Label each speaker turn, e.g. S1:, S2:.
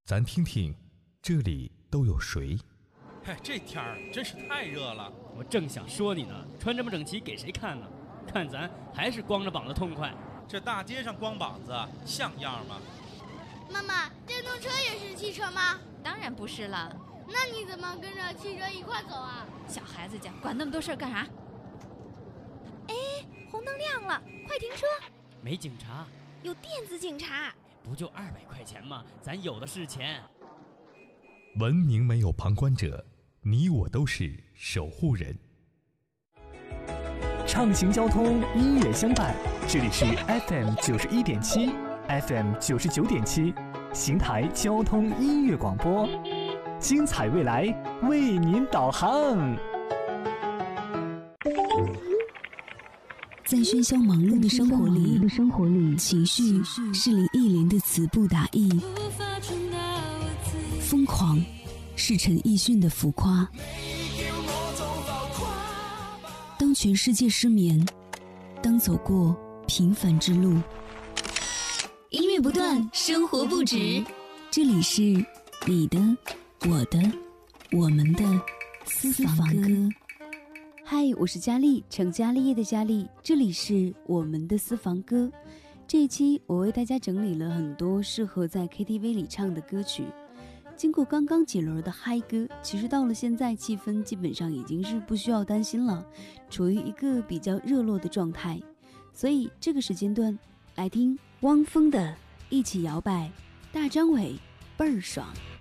S1: 咱听听这里都有谁？
S2: 嘿，这天儿真是太热了。
S3: 我正想说你呢，穿这么整齐给谁看呢？看咱还是光着膀子痛快。
S2: 这大街上光膀子像样吗？
S4: 妈妈，电动车也是汽车吗？
S5: 当然不是了。
S4: 那你怎么跟着汽车一块走啊？
S5: 小孩子家管那么多事儿干啥？哎，红灯亮了，快停车！
S3: 没警察，
S5: 有电子警察。
S3: 不就200块钱吗？咱有的是钱。
S1: 文明没有旁观者，你我都是守护人。
S6: 畅行交通，音乐相伴，这里是 FM 91.7 FM 99.7邢台交通音乐广播，精彩未来为您导航。
S7: 在喧嚣忙碌的生活里，情绪是林忆莲的词不达意，疯狂是陈奕迅的浮夸。当全世界失眠，当走过平凡之路，音乐不断，生活不止。这里是你的、我的、我们的私房歌。嗨，我是佳丽，成家立业的佳丽，这里是我们的私房歌。这一期我为大家整理了很多适合在 KTV 里唱的歌曲。经过刚刚几轮的嗨歌，其实到了现在气氛基本上已经是不需要担心了，处于一个比较热络的状态。所以这个时间段来听汪峰的一起摇摆，大张伟倍儿爽。